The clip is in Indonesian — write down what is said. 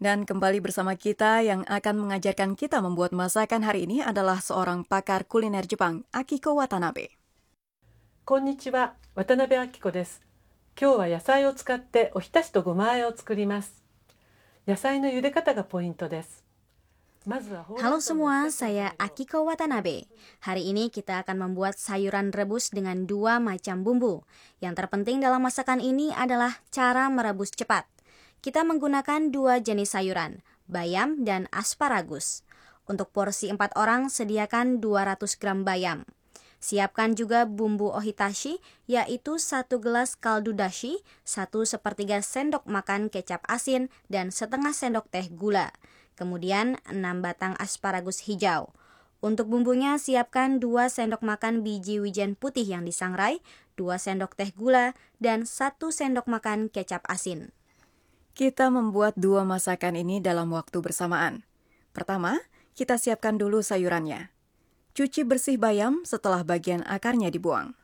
Dan kembali bersama kita yang akan mengajarkan kita membuat masakan hari ini adalah seorang pakar kuliner Jepang, Akiko Watanabe. こんにちは、渡辺明子です。今日は野菜を使っておひたしとごま和えを作ります。野菜の茹で方がポイントです。 Halo semua, saya Akiko Watanabe. Hari ini kita akan membuat sayuran rebus dengan 2 macam bumbu. Yang terpenting dalam masakan ini adalah cara merebus cepat. Kita menggunakan 2 jenis sayuran, bayam dan asparagus. Untuk porsi 4 orang, sediakan 200 gram bayam. Siapkan juga bumbu ohitashi, yaitu 1 gelas kaldu dashi, 1/4 sendok makan kecap asin, dan setengah sendok teh gula. Kemudian 6 batang asparagus hijau. Untuk bumbunya siapkan 2 sendok makan biji wijen putih yang disangrai, 2 sendok teh gula, dan 1 sendok makan kecap asin. Kita membuat 2 masakan ini dalam waktu bersamaan. Pertama, kita siapkan dulu sayurannya. Cuci bersih bayam setelah bagian akarnya dibuang.